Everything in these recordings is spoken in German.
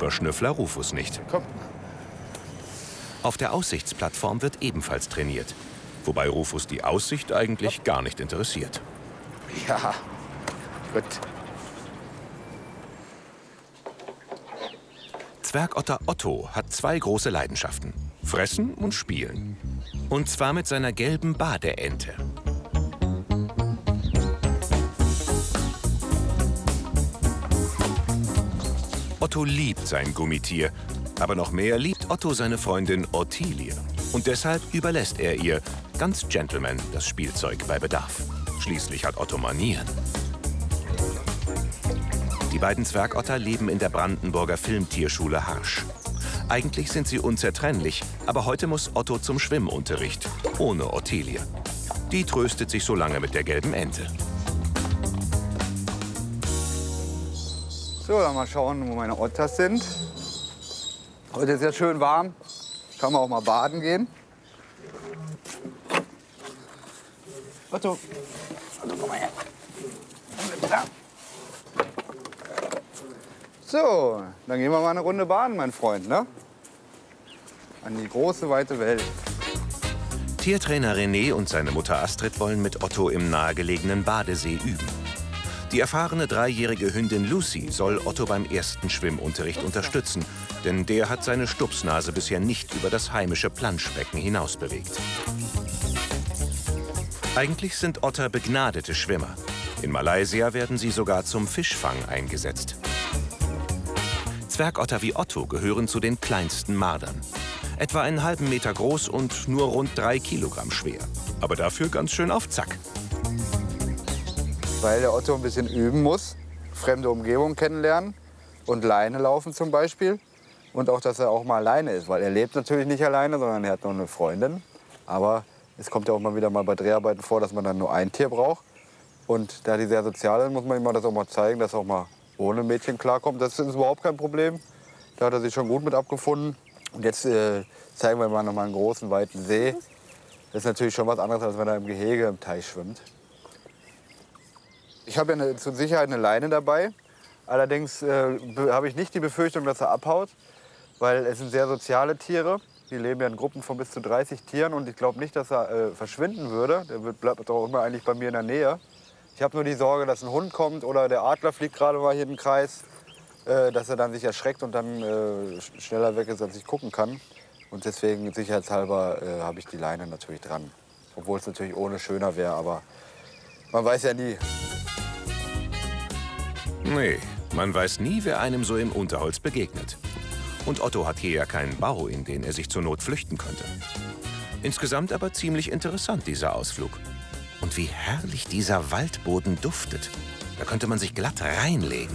Nur Schnüffler Rufus nicht. Komm. Auf der Aussichtsplattform wird ebenfalls trainiert. Wobei Rufus die Aussicht eigentlich gar nicht interessiert. Ja, gut. Zwergotter Otto hat zwei große Leidenschaften. Fressen und Spielen. Und zwar mit seiner gelben Badeente. Otto liebt sein Gummitier. Aber noch mehr liebt Otto seine Freundin Ottilie. Und deshalb überlässt er ihr, ganz Gentleman, das Spielzeug bei Bedarf. Schließlich hat Otto Manieren. Die beiden Zwergotter leben in der Brandenburger Filmtierschule Harsch. Eigentlich sind sie unzertrennlich, aber heute muss Otto zum Schwimmunterricht, ohne Ottilie. Die tröstet sich so lange mit der gelben Ente. So, dann mal schauen, wo meine Otters sind. Heute ist ja schön warm. Kann man auch mal baden gehen. Otto. Otto, komm mal her. So, dann gehen wir mal eine Runde baden, mein Freund, ne? An die große, weite Welt. Tiertrainer René und seine Mutter Astrid wollen mit Otto im nahegelegenen Badesee üben. Die erfahrene 3-jährige Hündin Lucy soll Otto beim ersten Schwimmunterricht unterstützen, denn der hat seine Stupsnase bisher nicht über das heimische Planschbecken hinaus bewegt. Eigentlich sind Otter begnadete Schwimmer. In Malaysia werden sie sogar zum Fischfang eingesetzt. Zwergotter wie Otto gehören zu den kleinsten Mardern. Etwa einen halben Meter groß und nur rund 3 Kilogramm schwer. Aber dafür ganz schön auf Zack. Weil der Otto ein bisschen üben muss, fremde Umgebung kennenlernen und Leine laufen zum Beispiel. Und auch, dass er auch mal alleine ist, weil er lebt natürlich nicht alleine, sondern er hat noch eine Freundin. Aber es kommt ja auch mal wieder bei Dreharbeiten vor, dass man dann nur ein Tier braucht. Und da die sehr sozial sind, muss man ihm das auch mal zeigen, dass er auch mal ohne Mädchen klarkommt. Das ist überhaupt kein Problem. Da hat er sich schon gut mit abgefunden. Und jetzt zeigen wir mal noch mal einen großen, weiten See. Das ist natürlich schon was anderes, als wenn er im Gehege im Teich schwimmt. Ich habe ja zur Sicherheit eine Leine dabei. Allerdings habe ich nicht die Befürchtung, dass er abhaut, weil es sind sehr soziale Tiere. Die leben ja in Gruppen von bis zu 30 Tieren und ich glaube nicht, dass er verschwinden würde. Der bleibt auch immer eigentlich bei mir in der Nähe. Ich habe nur die Sorge, dass ein Hund kommt oder der Adler fliegt gerade mal hier in den Kreis, dass er dann sich erschreckt und dann schneller weg ist, als ich gucken kann. Und deswegen sicherheitshalber habe ich die Leine natürlich dran. Obwohl es natürlich ohne schöner wäre, aber man weiß ja nie. Nee, man weiß nie, wer einem so im Unterholz begegnet. Und Otto hat hier ja keinen Bau, in den er sich zur Not flüchten könnte. Insgesamt aber ziemlich interessant, dieser Ausflug. Und wie herrlich dieser Waldboden duftet. Da könnte man sich glatt reinlegen.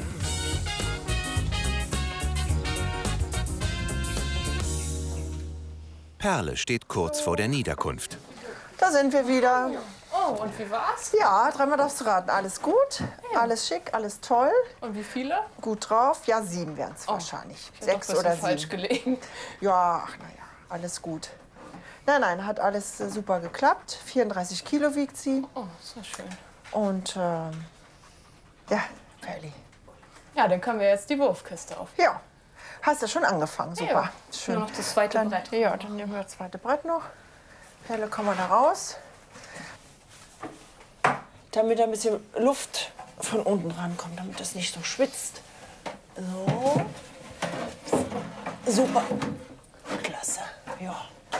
Perle steht kurz vor der Niederkunft. Da sind wir wieder. Oh, und wie war's? Ja, dreimal darfst du raten. Alles gut, Ja. alles schick, alles toll. Und wie viele? Gut drauf. Ja, 7 wären es wahrscheinlich. Ich hab 6 doch ein oder bisschen 7. falsch gelegen. Ja, ach naja, alles gut. Nein, hat alles super geklappt. 34 Kilo wiegt sie. Oh, ist ja schön. Und ja, Perli. Ja, dann können wir jetzt die Wurfkiste auf. Ja, hast du schon angefangen, super. Ja, Schön. nur noch das zweite Dann, Brett. Ja, dann nehmen wir das zweite Brett noch. Perle, kommen wir da raus. Damit ein bisschen Luft von unten rankommt, damit es nicht so schwitzt. So. Super. Klasse. Ja.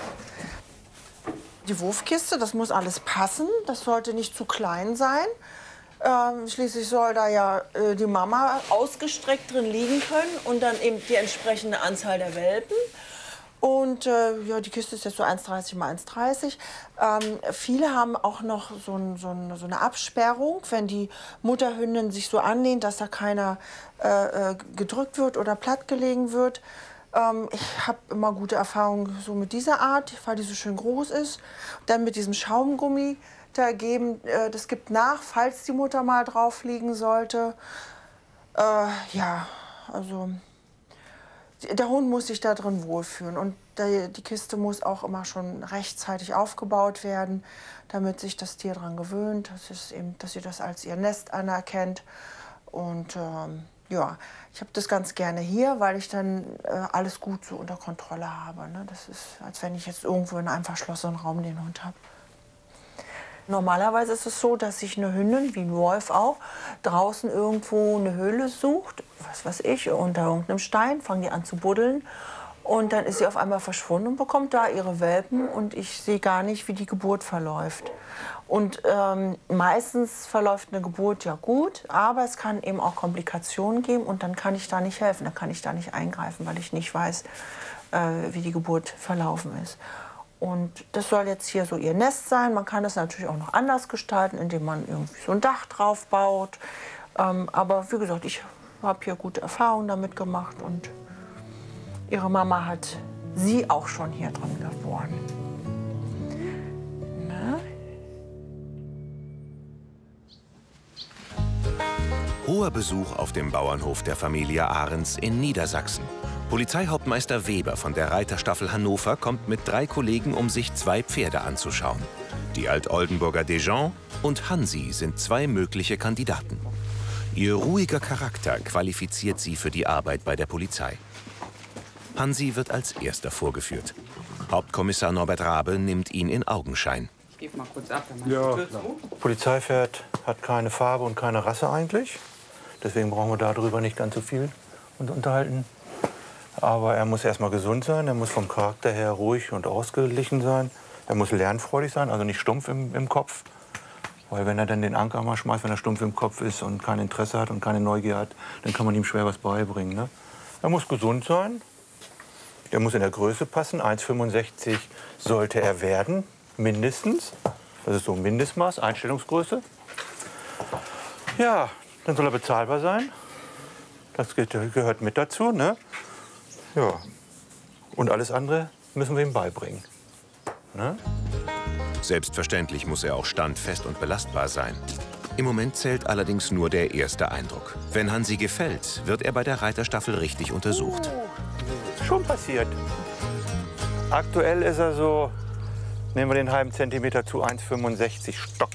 Die Wurfkiste, das muss alles passen. Das sollte nicht zu klein sein. Schließlich soll da ja die Mama ausgestreckt drin liegen können und dann eben die entsprechende Anzahl der Welpen. Und ja, die Kiste ist jetzt so 1,30 mal 1,30. Viele haben auch noch so eine Absperrung, wenn die Mutterhündin sich so anlehnt, dass da keiner gedrückt wird oder plattgelegen wird. Ich habe immer gute Erfahrungen so mit dieser Art, weil die so schön groß ist. Dann mit diesem Schaumgummi da geben, das gibt nach, falls die Mutter mal drauf liegen sollte. Ja, also der Hund muss sich da drin wohlfühlen und die Kiste muss auch immer schon rechtzeitig aufgebaut werden, damit sich das Tier daran gewöhnt, dass sie das als ihr Nest anerkennt. Und Ja, ich habe das ganz gerne hier, weil ich dann alles gut so unter Kontrolle habe. Ne? Das ist, als wenn ich jetzt irgendwo in einem verschlossenen Raum den Hund habe. Normalerweise ist es so, dass sich eine Hündin, wie ein Wolf auch, draußen irgendwo eine Höhle sucht, was weiß ich, unter irgendeinem Stein, fangen die an zu buddeln. Und dann ist sie auf einmal verschwunden und bekommt da ihre Welpen und ich sehe gar nicht, wie die Geburt verläuft. Und meistens verläuft eine Geburt ja gut, aber es kann eben auch Komplikationen geben und dann kann ich da nicht helfen, dann kann ich da nicht eingreifen, weil ich nicht weiß, wie die Geburt verlaufen ist. Und das soll jetzt hier so ihr Nest sein. Man kann das natürlich auch noch anders gestalten, indem man irgendwie so ein Dach drauf baut. Aber wie gesagt, ich habe hier gute Erfahrungen damit gemacht und ihre Mama hat sie auch schon hier drin geboren. Na? Hoher Besuch auf dem Bauernhof der Familie Ahrens in Niedersachsen. Polizeihauptmeister Weber von der Reiterstaffel Hannover kommt mit 3 Kollegen, um sich 2 Pferde anzuschauen. Die Alt-Oldenburger Dijon und Hansi sind 2 mögliche Kandidaten. Ihr ruhiger Charakter qualifiziert sie für die Arbeit bei der Polizei. Hansi wird als erster vorgeführt. Hauptkommissar Norbert Rabe nimmt ihn in Augenschein. Ich gebe mal kurz ab. Ja, Polizeipferd hat keine Farbe und keine Rasse eigentlich. Deswegen brauchen wir darüber nicht ganz so viel uns unterhalten. Aber er muss erstmal gesund sein, er muss vom Charakter her ruhig und ausgeglichen sein. Er muss lernfreudig sein, also nicht stumpf im Kopf. Weil wenn er dann den Anker mal schmeißt, wenn er stumpf im Kopf ist und kein Interesse hat und keine Neugier hat, dann kann man ihm schwer was beibringen. Ne? Er muss gesund sein, er muss in der Größe passen. 1,65 sollte er werden, mindestens. Das ist so ein Mindestmaß, Einstellungsgröße. Ja, dann soll er bezahlbar sein. Das gehört mit dazu. Ne? Ja. Und alles andere müssen wir ihm beibringen. Ne? Selbstverständlich muss er auch standfest und belastbar sein. Im Moment zählt allerdings nur der erste Eindruck. Wenn Hansi gefällt, wird er bei der Reiterstaffel richtig untersucht. Schon passiert. Aktuell ist er so, nehmen wir den halben Zentimeter zu, 1,65 Stock.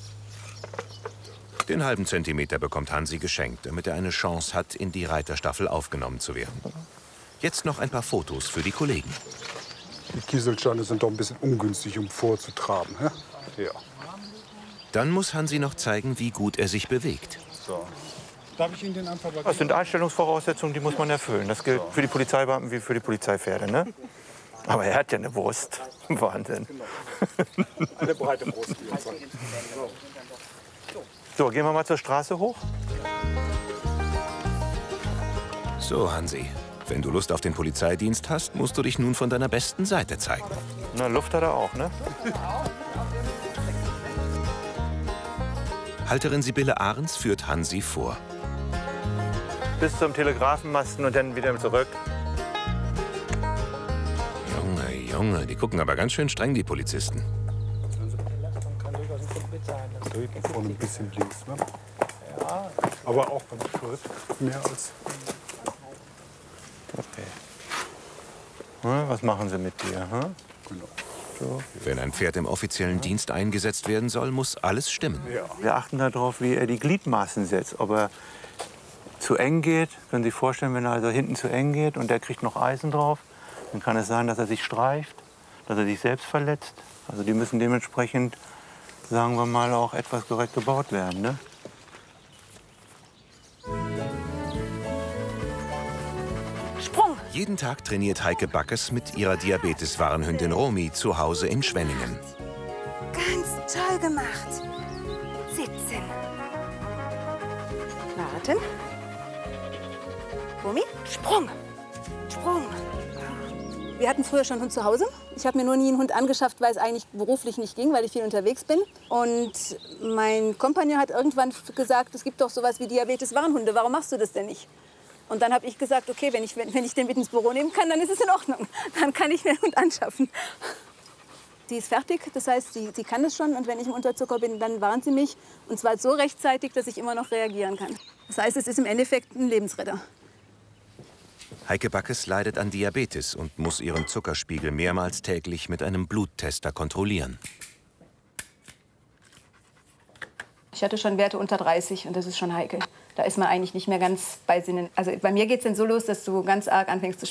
Den halben Zentimeter bekommt Hansi geschenkt, damit er eine Chance hat, in die Reiterstaffel aufgenommen zu werden. Jetzt noch ein paar Fotos für die Kollegen. Die Kieselsteine sind doch ein bisschen ungünstig, um vorzutraben. Hä? Ja. Dann muss Hansi noch zeigen, wie gut er sich bewegt. So. Darf ich Ihnen den einfach übergeben? Das sind Einstellungsvoraussetzungen, die muss man erfüllen. Das gilt für die Polizeibeamten wie für die Polizeipferde. Ne? Aber er hat ja eine Wurst. Wahnsinn. Eine breite Brust. So, gehen wir mal zur Straße hoch. So, Hansi, wenn du Lust auf den Polizeidienst hast, musst du dich nun von deiner besten Seite zeigen. Na, Luft hat er auch, ne? Halterin Sibylle Ahrens führt Hansi vor. Bis zum Telegrafenmasten und dann wieder zurück. Junge, Junge, die gucken aber ganz schön streng, die Polizisten. Vorne ein bisschen links, ne? Ja. Aber auch beim Schritt mehr als... Okay. Na, was machen Sie mit dir? Hm? Genau. So. Wenn ein Pferd im offiziellen Dienst eingesetzt werden soll, muss alles stimmen. Ja. Wir achten darauf, wie er die Gliedmaßen setzt. Ob er zu eng geht, können Sie sich vorstellen, wenn er also hinten zu eng geht und der kriegt noch Eisen drauf, dann kann es sein, dass er sich streift, dass er sich selbst verletzt. Also die müssen dementsprechend, sagen wir mal, auch etwas korrekt gebaut werden. Ne? Sprung! Jeden Tag trainiert Heike Backes mit ihrer Diabetes-Warnhündin Romy zu Hause in Schwenningen. Ganz toll gemacht. 17. Warten. Romy, Sprung! Sprung! Wir hatten früher schon einen Hund zu Hause. Ich habe mir nur nie einen Hund angeschafft, weil es eigentlich beruflich nicht ging, weil ich viel unterwegs bin. Und mein Kompagnon hat irgendwann gesagt, es gibt doch sowas wie Diabetes-Warnhunde. Warum machst du das denn nicht? Und dann habe ich gesagt, okay, wenn ich den mit ins Büro nehmen kann, dann ist es in Ordnung. Dann kann ich mir einen Hund anschaffen. Sie ist fertig, das heißt, sie kann es schon. Und wenn ich im Unterzucker bin, dann warnt sie mich. Und zwar so rechtzeitig, dass ich immer noch reagieren kann. Das heißt, es ist im Endeffekt ein Lebensretter. Heike Backes leidet an Diabetes und muss ihren Zuckerspiegel mehrmals täglich mit einem Bluttester kontrollieren. Ich hatte schon Werte unter 30 und das ist schon heikel. Da ist man eigentlich nicht mehr ganz bei Sinnen. Also bei mir geht es dann so los, dass du ganz arg anfängst zu